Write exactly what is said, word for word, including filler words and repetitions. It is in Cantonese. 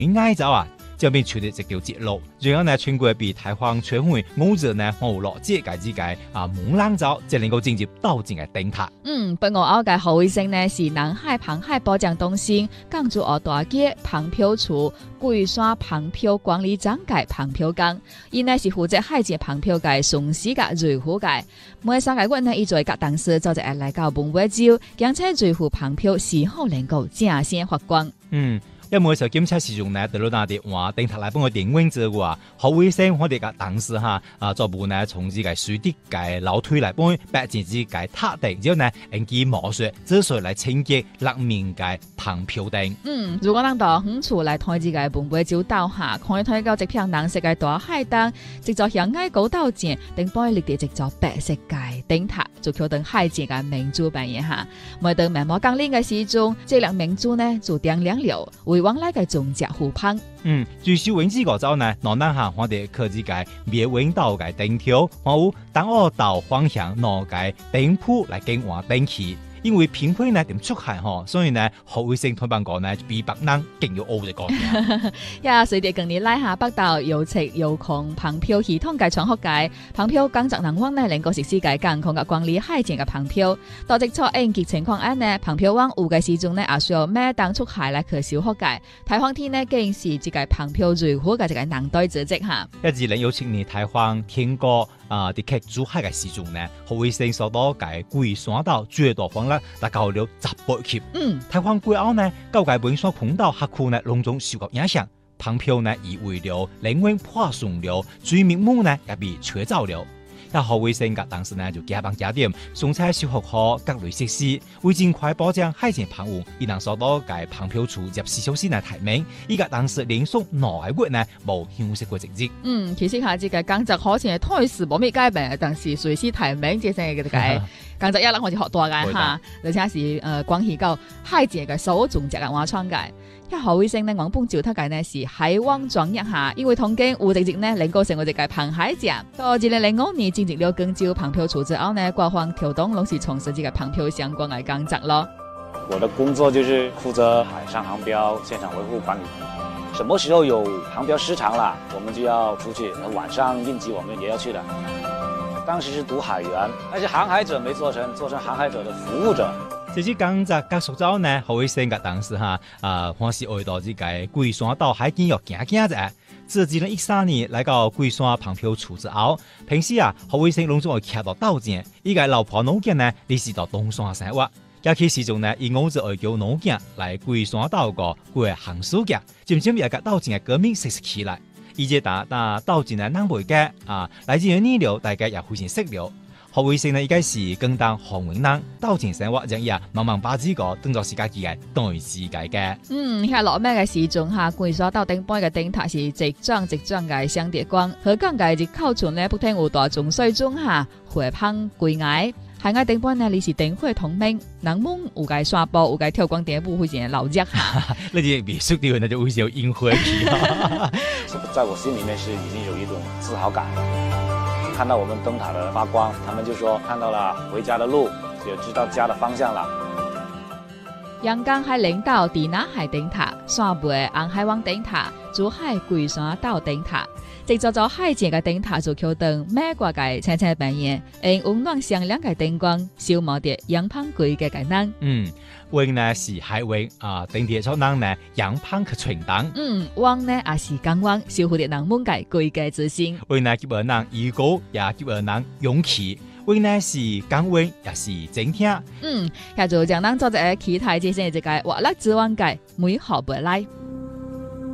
挨走啊，這邊取得一條節路，然後呢，全國被台灣全會五者呢冇落這個之界啊，猛浪走，才能夠進入到境嘅燈塔。 嗯，本我後嘅何衛星呢是南海螃海保障中心港珠澳大街螃票處桂山螃票管理長界螃票工，伊呢是負責海界螃票界崇事嘅瑞虎界。每三個月呢，伊做甲董事就就來到文華州，兼且瑞虎螃票是好能夠正先發光。 嗯。因為時候檢測時用呢，得到打電話，電台來幫我電話之話，好衛生我哋嘅當時哈啊，做部呢從這個水滴嘅樓梯來幫佢白淨子嘅塔頂，之後呢，用機魔術之水來清潔立面嘅螃票頂。 嗯，如果咱到遠處來睇這個文華州島下，可以睇到一片藍色嘅大海燈，直接向愛高島前，頂幫佢立地直接白色嘅燈塔，就叫等海界嘅明珠扮演下。每當慢慢降臨嘅時鐘，這兩明珠呢就點亮了。往來嘅總值湖畔， 嗯，最少永之個州呢，南南下我哋科技界滅永島嘅燈條，還有東澳島方向內嘅燈鋪來更換燈器。因為偏僻呢點出海嗬，所以呢何衛星推辦講呢比北南更要歐一個。 呀，隨住近年來下北島有測有控螃票系統嘅創學界，螃票工作人員呢能夠實施嘅監控嘅管理海前嘅螃票。到直錯應急情況下呢，螃票灣有嘅時鐘呢，也需要每當出海來去小學界。台灣天呢，竟是這個螃票最好嘅一個能對組織嚇。 一二零一七年台灣天歌啊，啲劇珠海嘅時鐘呢，何衛星所到嘅桂山島最多方。大概了十八級。嗯，台灣過後呢，高界本所碰到客戶呢，隆重受到影響。螃票呢，以為了靈魂破損了，水面母呢也被吹走了。那何衛星嘅當時呢，就加班加點，送差小學校各類設施，為盡快保障海前螃戶，伊能受到嘅螃票處入四小時內提名。依家當時連續內月呢，冇休息過一日。 嗯，其實下次嘅工作好似係胎時冇咩改變，但是隨時提名即係嘅個工作一啦，我就學大嘅嚇，而且是誒關係到海界嘅所有種植嘅挖創界。一何衛星呢，原本招他界呢是海灣專業下，因為統計有直接呢能夠成為一個螃海者。到二零零五年進入了廣州螃票處之後呢，官方調動攏是從事這個螃票相關嘅工作咯。 我的工作就是負責海上航標現場維護管理。什麼時候有航標失常了，我們就要出去。晚上應急我們也要去的。當時是讀海員，但是航海者沒做成，做成航海者的服務者。 這些工作結束之後呢，何衛星嘅當時哈啊，還是回到這個桂山島海邊要行行者。自二零一三年來到桂山螃票處之後，平時啊何衛星攏總會徛到島前，依個老婆農家呢，你是到東山生活。假期時中呢，以我就會叫農家來桂山島個過寒暑假，漸漸也個島前嘅革命實施起來。而且打打島前嘅南北嘅啊，來自於呢條大家也非常識了。何衛星呢，依家是更當航運人島前生活，人呀慢慢把這個當作是家己嘅代志界嘅。 嗯，喺落咩嘅時鐘下，桂山島頂端嘅燈塔是直裝直裝嘅雙碟光，河港嘅入口處呢，不停有大眾水中下回澎歸崖。海外頂端呢，你是燈火通明，人們有嘅刷步，有嘅跳光碟舞，會成老熱下。 你啲別墅啲人就會有煙火氣。 在我心裡面是已經有一種自豪感。看到我們燈塔的發光，他們就說看到了回家的路，也知道家的方向了。 陽江海領導地南海燈塔、山背紅海灣燈塔、珠海桂山島燈塔，直接做海前嘅燈塔就叫燈美國嘅青青扮演，用溫暖響亮嘅燈光，消磨掉陽澎區嘅概念。 嗯，溫呢是海溫啊，燈鐵出能呢陽澎嘅傳燈。 嗯，汪呢也是港灣，守護住人們嘅區嘅自信。 溫呢叫人能依高，也叫人勇氣。溫呢是港溫，也是整聽。 嗯，也就將咱做一個期待之星嘅一個活力之王嘅美好未來。